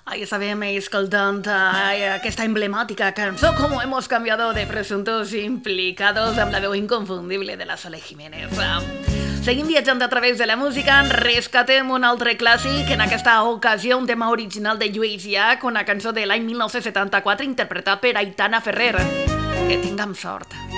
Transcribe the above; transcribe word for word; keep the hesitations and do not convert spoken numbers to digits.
Ahí estábem escoltant eh, aquesta emblemàtica cançó Como hemos cambiado de presuntos implicados amb la veu inconfundible de la Sole Jiménez. Seguim viatjant a través de la música, rescatem un altre clàssic, en aquesta ocasió un tema original de Lluís Llach, una cançó de l'any mil nou-cents setanta-quatre interpretat per Aitana Ferrer. Que tinguem sort.